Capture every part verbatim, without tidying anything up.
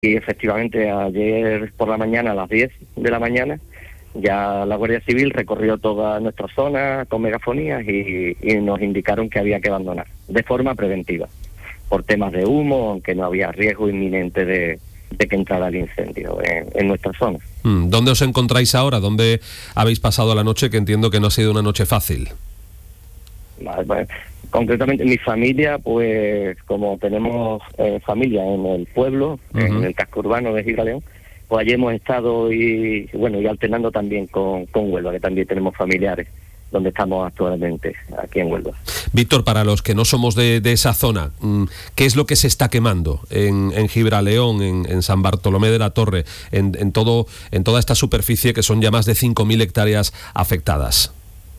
Y efectivamente ayer por la mañana, a las diez de la mañana, ya la Guardia Civil recorrió toda nuestra zona con megafonías y, y nos indicaron que había que abandonar de forma preventiva, por temas de humo, aunque no había riesgo inminente de, de que entrara el incendio en, en nuestra zona. ¿Dónde os encontráis ahora? ¿Dónde habéis pasado la noche? Que entiendo que no ha sido una noche fácil. Vale, pues, concretamente mi familia, pues como tenemos eh, familia en el pueblo, uh-huh. en el casco urbano de Gibraleón, pues allí hemos estado y bueno y alternando también con, con Huelva, que también tenemos familiares donde estamos actualmente, aquí en Huelva. Víctor, para los que no somos de, de esa zona, ¿qué es lo que se está quemando en, en Gibraleón, en, en San Bartolomé de la Torre, en, en, todo, en toda esta superficie que son ya más de cinco mil hectáreas afectadas?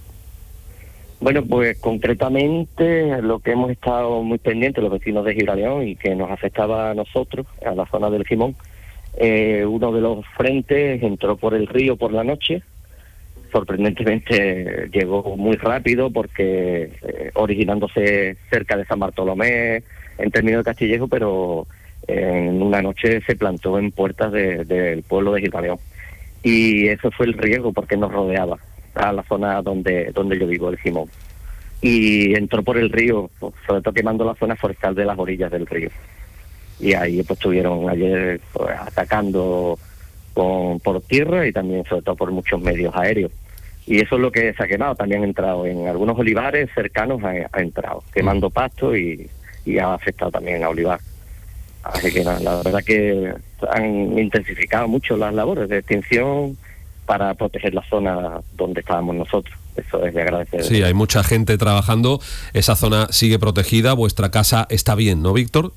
Bueno, pues concretamente lo que hemos estado muy pendientes los vecinos de Gibraleón y que nos afectaba a nosotros, a la zona del Jimón, eh, uno de los frentes entró por el río por la noche. Sorprendentemente llegó muy rápido porque eh, originándose cerca de San Bartolomé, en términos de Castillejo, pero eh, en una noche se plantó en puertas de, del pueblo de Gibraleón. Y eso fue el riesgo porque nos rodeaba a la zona donde donde yo vivo, el Jimón. Y entró por el río, sobre todo quemando la zona forestal de las orillas del río. Y ahí pues estuvieron ayer pues, atacando con, por tierra y también sobre todo por muchos medios aéreos. Y eso es lo que se ha quemado, también ha entrado en algunos olivares cercanos, ha, ha entrado, quemando pasto y, y ha afectado también a olivar. Así que la, la verdad que han intensificado mucho las labores de extinción para proteger la zona donde estábamos nosotros. Eso es de agradecer. Sí, hay mucha gente trabajando, esa zona sigue protegida, vuestra casa está bien, ¿no, Víctor?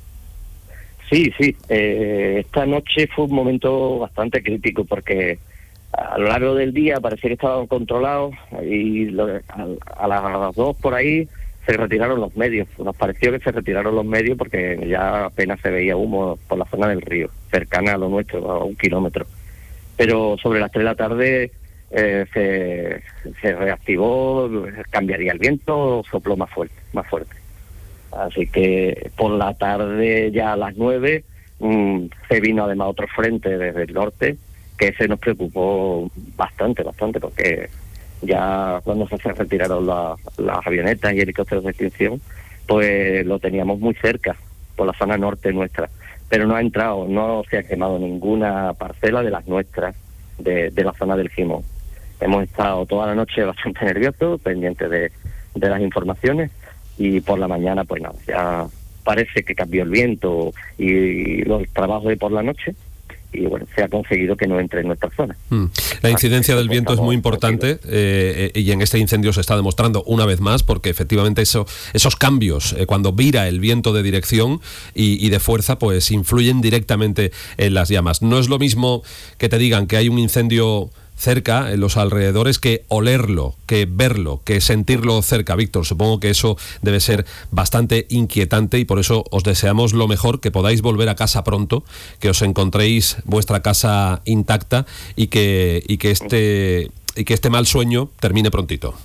Sí, sí, eh, esta noche fue un momento bastante crítico porque a lo largo del día parecía que estaban controlados y lo, a, a las dos por ahí se retiraron los medios. Nos pareció que se retiraron los medios porque ya apenas se veía humo por la zona del río, cercana a lo nuestro, a un kilómetro. Pero sobre las tres de la tarde eh, se, se reactivó, cambiaría el viento, sopló más fuerte, más fuerte. Así que por la tarde, ya a las nueve, mmm, se vino además otro frente desde el norte, que se nos preocupó bastante, bastante, porque ya cuando se retiraron la, las avionetas y helicópteros de extinción, pues lo teníamos muy cerca, por la zona norte nuestra. Pero no ha entrado, no se ha quemado ninguna parcela de las nuestras, de, de la zona del Jimón. Hemos estado toda la noche bastante nerviosos, pendientes de, de las informaciones, y por la mañana, pues nada, ya parece que cambió el viento y los trabajos de por la noche, y bueno, se ha conseguido que no entre en nuestra zona. Mm. La incidencia del viento es muy importante eh, y en este incendio se está demostrando una vez más, porque efectivamente eso, esos cambios, eh, cuando vira el viento de dirección y, y de fuerza, pues influyen directamente en las llamas. No es lo mismo que te digan que hay un incendio cerca, en los alrededores, que olerlo, que verlo, que sentirlo cerca. Víctor, supongo que eso debe ser bastante inquietante y por eso os deseamos lo mejor, que podáis volver a casa pronto, que os encontréis vuestra casa intacta y que, y que este y que este mal sueño termine prontito.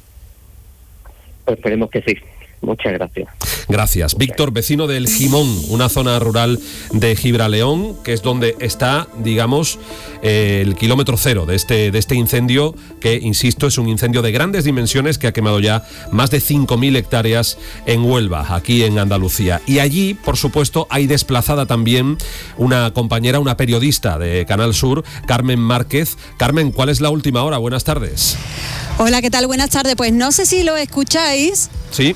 Pues esperemos que sí. Muchas gracias. Gracias. Víctor, vecino del Jimón, una zona rural de Gibraleón, que es donde está, digamos, eh, el kilómetro cero de este, de este incendio, que, insisto, es un incendio de grandes dimensiones que ha quemado ya más de cinco mil hectáreas en Huelva, aquí en Andalucía. Y allí, por supuesto, hay desplazada también una compañera, una periodista de Canal Sur, Carmen Márquez. Carmen, ¿cuál es la última hora? Buenas tardes. Hola, ¿qué tal? Buenas tardes. Pues no sé si lo escucháis. Sí.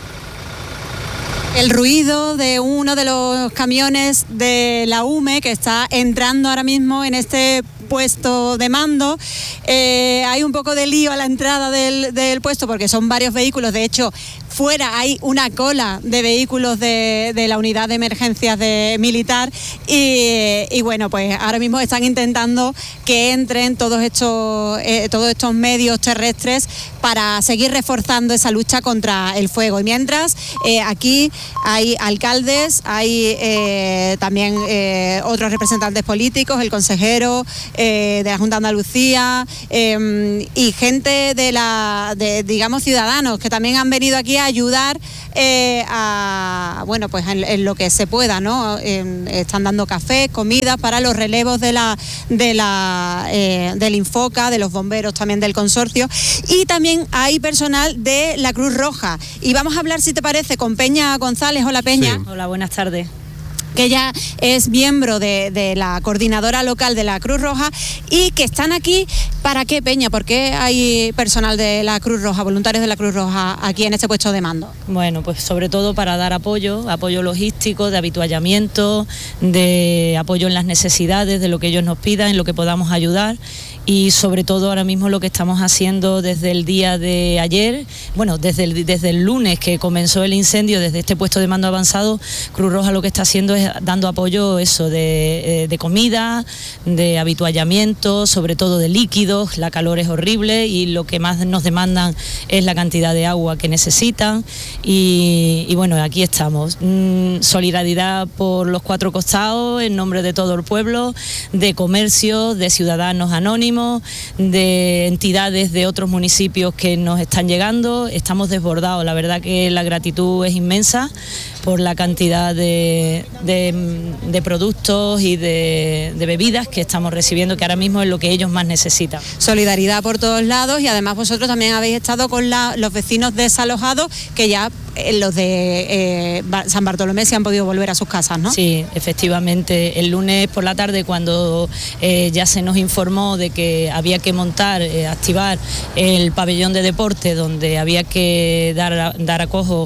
El ruido de uno de los camiones de la U M E que está entrando ahora mismo en este puesto de mando. Eh, hay un poco de lío a la entrada del, del puesto porque son varios vehículos. De hecho, fuera hay una cola de vehículos de, de la unidad de emergencias de militar y, y bueno, pues ahora mismo están intentando que entren todos estos, eh, todos estos medios terrestres para seguir reforzando esa lucha contra el fuego. Y mientras, eh, aquí hay alcaldes, hay eh, también eh, otros representantes políticos, el consejero eh, de la Junta de Andalucía eh, y gente de la, de, digamos, ciudadanos que también han venido aquí ayudar eh, a, bueno, pues en, en lo que se pueda, ¿no? En, están dando café, comida para los relevos de la, de la, eh, del Infoca, de los bomberos también del consorcio, y también hay personal de la Cruz Roja. Y vamos a hablar, si te parece, con Peña González. Hola, Peña. Sí. Hola, buenas tardes. Que ella es miembro de, de la coordinadora local de la Cruz Roja y que están aquí. ¿Para qué, Peña? ¿Por qué hay personal de la Cruz Roja, voluntarios de la Cruz Roja aquí en este puesto de mando? Bueno, pues sobre todo para dar apoyo, apoyo logístico, de habituallamiento, de apoyo en las necesidades, de lo que ellos nos pidan, en lo que podamos ayudar. Y sobre todo ahora mismo lo que estamos haciendo desde el día de ayer, bueno, desde el, desde el lunes que comenzó el incendio, desde este puesto de mando avanzado, Cruz Roja lo que está haciendo es dando apoyo eso de, de comida, de habituallamiento, sobre todo de líquidos. La calor es horrible y lo que más nos demandan es la cantidad de agua que necesitan. Y, y bueno, aquí estamos. Mm, solidaridad por los cuatro costados, en nombre de todo el pueblo, de comercios, de ciudadanos anónimos, de entidades de otros municipios que nos están llegando. Estamos desbordados, la verdad que la gratitud es inmensa por la cantidad de, de, de productos y de, de bebidas que estamos recibiendo, que ahora mismo es lo que ellos más necesitan. Solidaridad por todos lados, y además vosotros también habéis estado con la, los vecinos desalojados, que ya eh, los de eh, San Bartolomé se han podido volver a sus casas, ¿no? Sí, efectivamente. El lunes por la tarde, cuando eh, ya se nos informó de que había que montar, eh, activar el pabellón de deporte, donde había que dar, dar acojo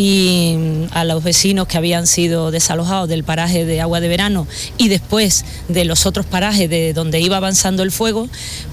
y a los vecinos que habían sido desalojados del paraje de Agua de Verano y después de los otros parajes de donde iba avanzando el fuego,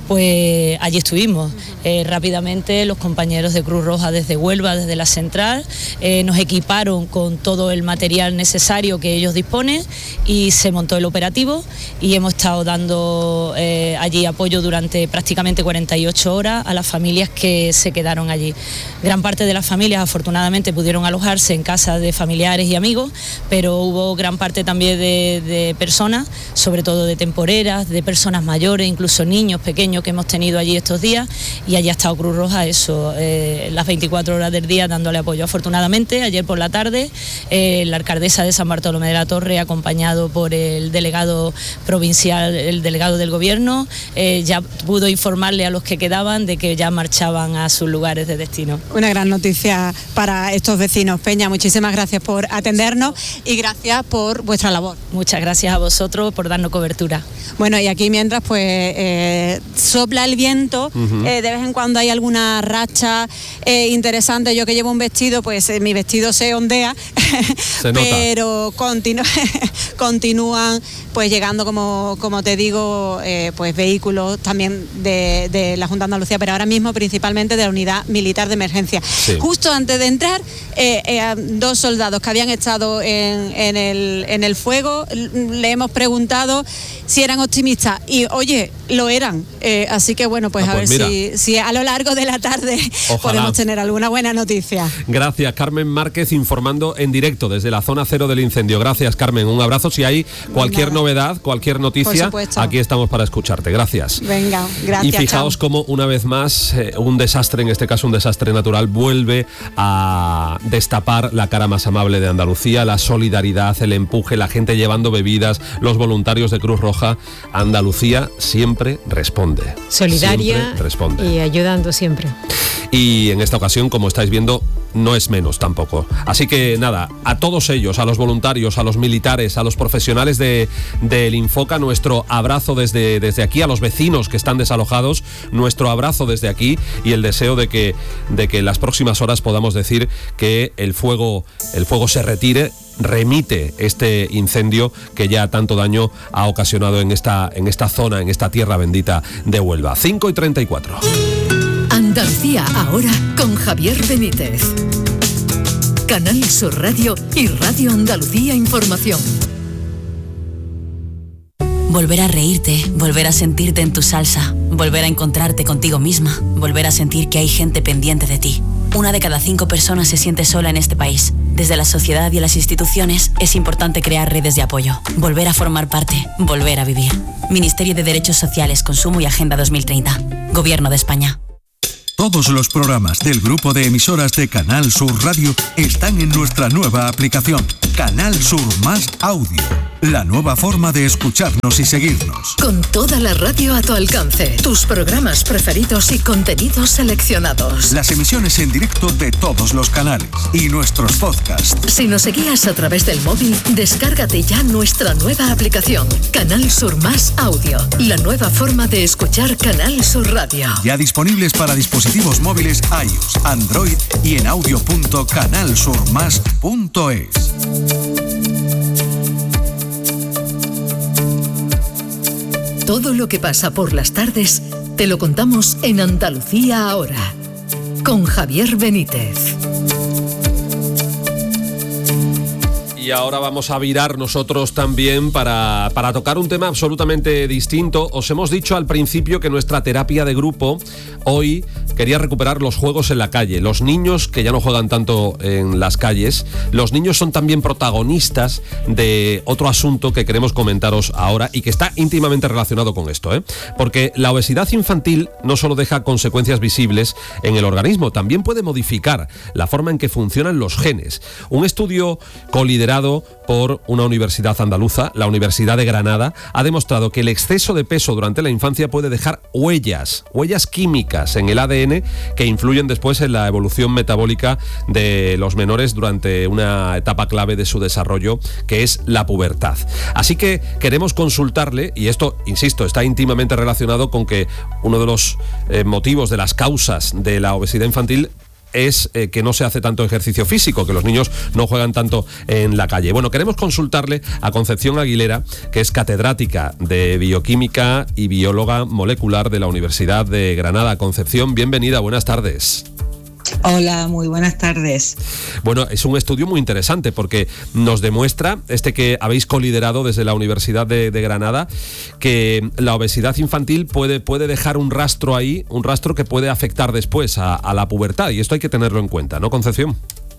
pues allí estuvimos. Eh, rápidamente los compañeros de Cruz Roja desde Huelva, desde la central, eh, nos equiparon con todo el material necesario que ellos disponen y se montó el operativo y hemos estado dando eh, allí apoyo durante prácticamente cuarenta y ocho horas a las familias que se quedaron allí. Gran parte de las familias afortunadamente pudieron alojarse en casa de familiares y amigos, pero hubo gran parte también de, de personas, sobre todo de temporeras, de personas mayores, incluso niños pequeños que hemos tenido allí estos días, y allí ha estado Cruz Roja eso, eh, las veinticuatro horas del día dándole apoyo. Afortunadamente, ayer por la tarde, eh, la alcaldesa de San Bartolomé de la Torre, acompañado por el delegado provincial, el delegado del gobierno, eh, ya pudo informarle a los que quedaban de que ya marchaban a sus lugares de destino. Una gran noticia para estos vecinos. Peña, muchísimas gracias por atendernos y gracias por vuestra labor. Muchas gracias a vosotros por darnos cobertura. Bueno, y aquí mientras pues eh, sopla el viento, uh-huh. eh, de vez en cuando hay alguna racha eh, interesante. Yo que llevo un vestido, pues eh, mi vestido se ondea, se pero continu- continúan pues llegando, como, como te digo, eh, pues vehículos también de, de la Junta de Andalucía, pero ahora mismo principalmente de la Unidad Militar de Emergencia. Sí. Justo antes de entrar, eh, eh, dos soldados que habían estado en, en, el, en el fuego, le hemos preguntado si eran optimistas y, oye, lo eran. Eh, así que, bueno, pues ah, a pues ver si, si a lo largo de la tarde Ojalá. podemos tener alguna buena noticia. Gracias, Carmen Márquez, informando en directo desde la zona cero del incendio. Gracias, Carmen. Un abrazo. Si hay cualquier Nada. novedad, cualquier noticia, aquí estamos para escucharte. Gracias. Venga, gracias. Y fijaos chao. cómo una vez más eh, un desastre, en este caso un desastre natural, vuelve a destapar la cara más amable de Andalucía, la solidaridad, el empuje, la gente llevando bebidas, los voluntarios de Cruz Roja. Andalucía siempre responde. Solidaria siempre responde. Y ayudando siempre. Y en esta ocasión, como estáis viendo, no es menos tampoco. Así que nada, a todos ellos, a los voluntarios, a los militares, a los profesionales de, del Infoca, nuestro abrazo desde, desde aquí, a los vecinos que están desalojados, nuestro abrazo desde aquí y el deseo de que, de que en las próximas horas podamos decir que el fuego, el fuego se retire, remite este incendio que ya tanto daño ha ocasionado en esta, en esta zona, en esta tierra bendita de Huelva. cinco y treinta y cuatro. Andalucía ahora con Javier Benítez. Canal Sur Radio y Radio Andalucía Información. Volver a reírte, volver a sentirte en tu salsa, volver a encontrarte contigo misma, volver a sentir que hay gente pendiente de ti. Una de cada cinco personas se siente sola en este país. Desde la sociedad y las instituciones es importante crear redes de apoyo, volver a formar parte, volver a vivir. Ministerio de Derechos Sociales, Consumo y Agenda dos mil treinta. Gobierno de España. Todos los programas del grupo de emisoras de Canal Sur Radio están en nuestra nueva aplicación, Canal Sur Más Audio. La nueva forma de escucharnos y seguirnos. Con toda la radio a tu alcance, tus programas preferidos y contenidos seleccionados. Las emisiones en directo de todos los canales y nuestros podcasts. Si nos seguías a través del móvil, descárgate ya nuestra nueva aplicación, Canal Sur Más Audio. La nueva forma de escuchar Canal Sur Radio. Ya disponibles para dispositivos móviles iOS, Android y en audio punto canal sur más punto es. Todo lo que pasa por las tardes te lo contamos en Andalucía Ahora, con Javier Benítez. Y ahora vamos a virar nosotros también para, para tocar un tema absolutamente distinto. Os hemos dicho al principio que nuestra terapia de grupo hoy quería recuperar los juegos en la calle. Los niños, que ya no juegan tanto en las calles, los niños son también protagonistas de otro asunto que queremos comentaros ahora y que está íntimamente relacionado con esto, ¿eh? Porque la obesidad infantil no solo deja consecuencias visibles en el organismo, también puede modificar la forma en que funcionan los genes. Un estudio coliderado por una universidad andaluza, la Universidad de Granada, ha demostrado que el exceso de peso durante la infancia puede dejar huellas, huellas químicas en el A D N que influyen después en la evolución metabólica de los menores durante una etapa clave de su desarrollo, que es la pubertad. Así que queremos consultarle, y esto, insisto, está íntimamente relacionado con que uno de los eh, motivos, de las causas de la obesidad infantil es eh, que no se hace tanto ejercicio físico, que los niños no juegan tanto en la calle. Bueno, queremos consultarle a Concepción Aguilera, que es catedrática de bioquímica y bióloga molecular de la Universidad de Granada. Concepción, bienvenida, buenas tardes. Hola, muy buenas tardes. Bueno, es un estudio muy interesante porque nos demuestra, este que habéis coliderado desde la Universidad de, de Granada, que la obesidad infantil puede, puede dejar un rastro ahí, un rastro que puede afectar después a, a la pubertad, y esto hay que tenerlo en cuenta, ¿no, Concepción?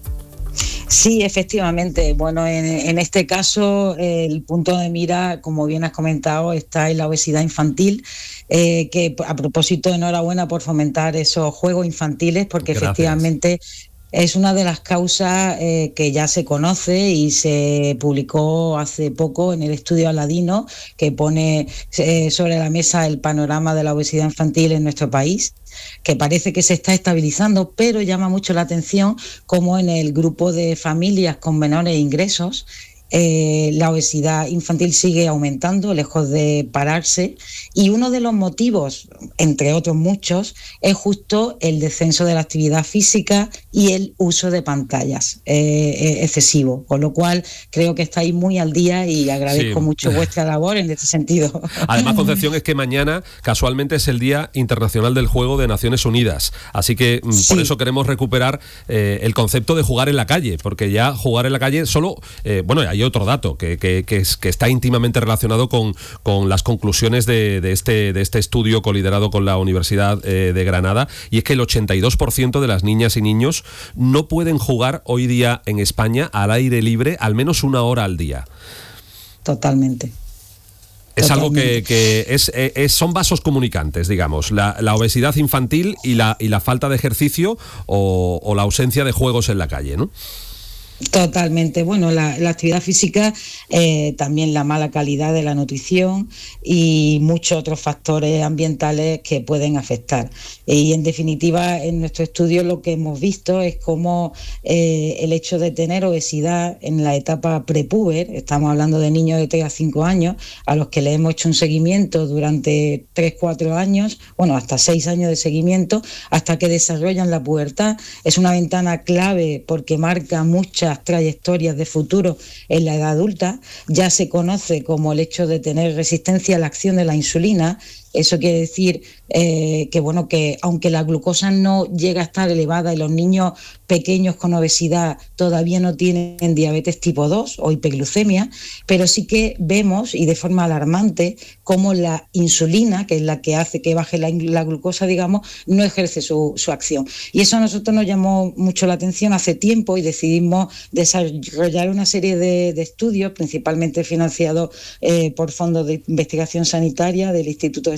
Sí, efectivamente. Bueno, en, en este caso el punto de mira, como bien has comentado, está en la obesidad infantil, eh, que a propósito, enhorabuena por fomentar esos juegos infantiles, porque Gracias. Efectivamente es una de las causas eh, que ya se conoce y se publicó hace poco en el estudio Aladino, que pone eh, sobre la mesa el panorama de la obesidad infantil en nuestro país, que parece que se está estabilizando, pero llama mucho la atención como en el grupo de familias con menores ingresos eh, la obesidad infantil sigue aumentando, lejos de pararse, y uno de los motivos, entre otros muchos, es justo el descenso de la actividad física y el uso de pantallas eh, excesivo, con lo cual creo que estáis muy al día y agradezco sí. mucho vuestra labor en este sentido. Además, Concepción, es que mañana casualmente es el Día Internacional del Juego de Naciones Unidas, así que sí. por eso queremos recuperar eh, el concepto de jugar en la calle, porque ya jugar en la calle solo, eh, bueno, hay otro dato que, que, que, es, que está íntimamente relacionado con, con las conclusiones de, de, este, de este estudio coliderado con la Universidad eh, de Granada, y es que el ochenta y dos por ciento de las niñas y niños no pueden jugar hoy día en España al aire libre al menos una hora al día. Totalmente. Es Totalmente. algo que, que es, es, son vasos comunicantes, digamos, la, la obesidad infantil y la, y la falta de ejercicio o, o la ausencia de juegos en la calle, ¿no? Totalmente. Bueno, la, la actividad física, eh, también la mala calidad de la nutrición y muchos otros factores ambientales que pueden afectar. Y en definitiva, en nuestro estudio lo que hemos visto es cómo eh, el hecho de tener obesidad en la etapa prepuber, estamos hablando de niños de tres a cinco años, a los que le hemos hecho un seguimiento durante tres, cuatro años, bueno, hasta seis años de seguimiento, hasta que desarrollan la pubertad. Es una ventana clave porque marca muchas trayectorias de futuro en la edad adulta. Ya se conoce como el hecho de tener resistencia a la acción de la insulina. Eso quiere decir eh, que, bueno, que aunque la glucosa no llega a estar elevada y los niños pequeños con obesidad todavía no tienen diabetes tipo dos o hiperglucemia, pero sí que vemos, y de forma alarmante, cómo la insulina, que es la que hace que baje la, la glucosa, digamos, no ejerce su, su acción. Y eso a nosotros nos llamó mucho la atención hace tiempo y decidimos desarrollar una serie de, de estudios, principalmente financiados eh, por fondos de investigación sanitaria del Instituto de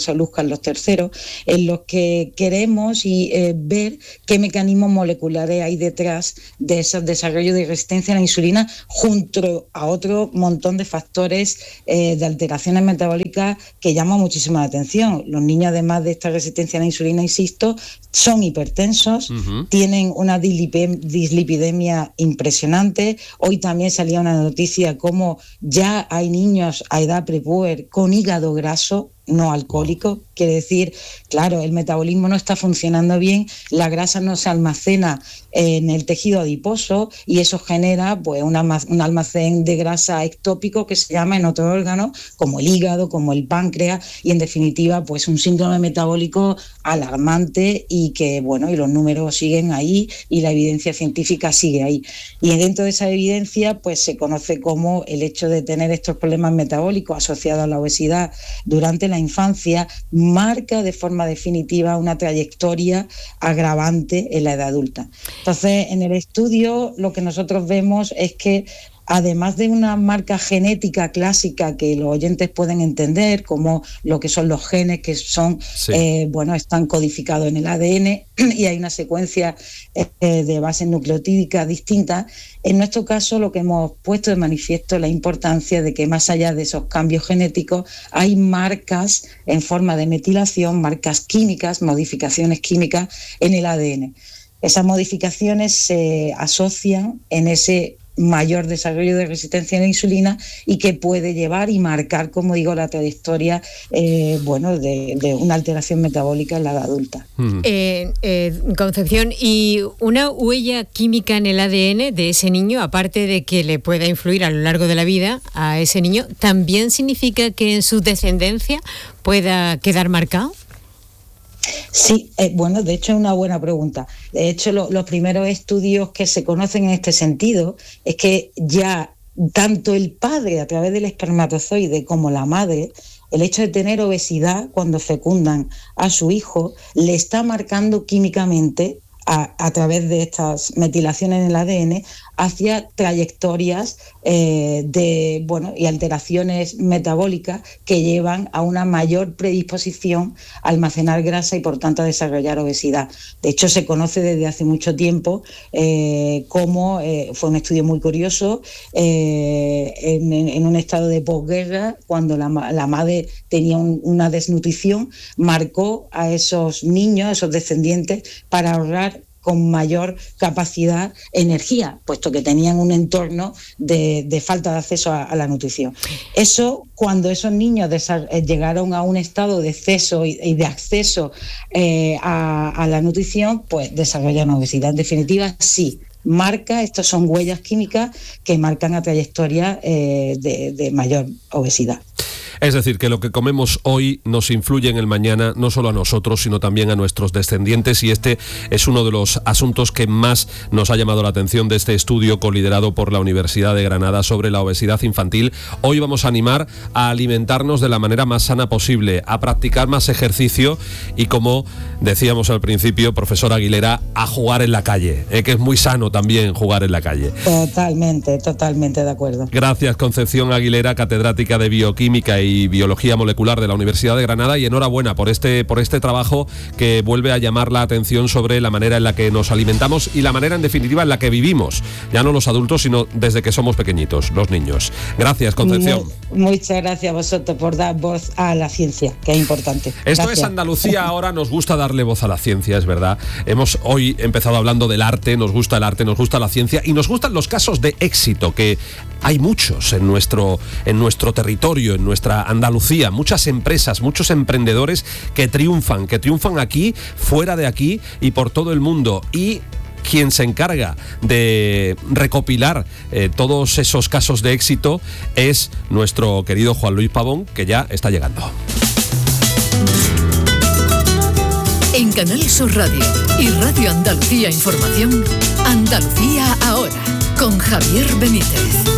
profesor Luz Carlos tercero, en los que queremos y, eh, ver qué mecanismos moleculares hay detrás de ese desarrollo de resistencia a la insulina, junto a otro montón de factores eh, de alteraciones metabólicas que llaman muchísimo la atención. Los niños, además de esta resistencia a la insulina, insisto, son hipertensos, uh-huh. tienen una dislipem- dislipidemia impresionante. Hoy también salía una noticia como ya hay niños a edad prepuber con hígado graso no alcohólico, quiere decir, claro, el metabolismo no está funcionando bien, la grasa no se almacena en el tejido adiposo y eso genera pues un almacén de grasa ectópico que se llama en otros órganos como el hígado, como el páncreas, y en definitiva pues un síndrome metabólico alarmante y que bueno, y los números siguen ahí y la evidencia científica sigue ahí. Y dentro de esa evidencia pues se conoce como el hecho de tener estos problemas metabólicos asociados a la obesidad durante la infancia marca de forma definitiva una trayectoria agravante en la edad adulta. Entonces, en el estudio lo que nosotros vemos es que además de una marca genética clásica que los oyentes pueden entender, como lo que son los genes que son, sí. eh, bueno, están codificados en el A D N y hay una secuencia eh, de bases nucleotídicas distintas, en nuestro caso lo que hemos puesto de manifiesto es la importancia de que más allá de esos cambios genéticos hay marcas en forma de metilación, marcas químicas, modificaciones químicas en el A D N. Esas modificaciones se asocian en ese mayor desarrollo de resistencia a la insulina y que puede llevar y marcar, como digo, la trayectoria eh, bueno, de, de una alteración metabólica en la edad adulta. Mm. Eh, eh, Concepción, ¿y una huella química en el A D N de ese niño, aparte de que le pueda influir a lo largo de la vida a ese niño, también significa que en su descendencia pueda quedar marcado? Sí, eh, bueno, de hecho es una buena pregunta. De hecho, lo, los primeros estudios que se conocen en este sentido es que ya tanto el padre a través del espermatozoide como la madre, el hecho de tener obesidad cuando fecundan a su hijo, le está marcando químicamente a, a través de estas metilaciones en el A D N hacia trayectorias eh, de bueno y alteraciones metabólicas que llevan a una mayor predisposición a almacenar grasa y por tanto a desarrollar obesidad. De hecho, se conoce desde hace mucho tiempo eh, cómo eh, fue un estudio muy curioso eh, en, en un estado de posguerra, cuando la, la madre tenía un, una desnutrición, marcó a esos niños, a esos descendientes, para ahorrar con mayor capacidad energía, puesto que tenían un entorno de, de falta de acceso a, a la nutrición. Eso, cuando esos niños desa- llegaron a un estado de exceso y, y de acceso eh, a, a la nutrición, pues desarrollan obesidad. En definitiva, sí, marca, estas son huellas químicas que marcan a trayectoria eh, de, de mayor obesidad. Es decir, que lo que comemos hoy nos influye en el mañana, no solo a nosotros, sino también a nuestros descendientes, y este es uno de los asuntos que más nos ha llamado la atención de este estudio coliderado por la Universidad de Granada sobre la obesidad infantil. Hoy vamos a animar a alimentarnos de la manera más sana posible, a practicar más ejercicio y, como decíamos al principio, profesora Aguilera, a jugar en la calle, eh, que es muy sano también jugar en la calle. Totalmente, totalmente de acuerdo. Gracias, Concepción Aguilera, catedrática de Bioquímica y Biología Molecular de la Universidad de Granada, y enhorabuena por este, por este trabajo que vuelve a llamar la atención sobre la manera en la que nos alimentamos y la manera, en definitiva, en la que vivimos, ya no los adultos, sino desde que somos pequeñitos, los niños. Gracias, Concepción. Muy, muchas gracias a vosotros por dar voz a la ciencia, que es importante. Esto gracias. Es Andalucía ahora, nos gusta darle voz a la ciencia, es verdad. Hemos hoy empezado hablando del arte, nos gusta el arte, nos gusta la ciencia y nos gustan los casos de éxito, que hay muchos en nuestro, en nuestro territorio, en nuestra Andalucía, muchas empresas, muchos emprendedores que triunfan, que triunfan aquí, fuera de aquí y por todo el mundo. Y quien se encarga de recopilar eh, todos esos casos de éxito es nuestro querido Juan Luis Pavón, que ya está llegando. En Canal Sur Radio y Radio Andalucía Información, Andalucía ahora, con Javier Benítez.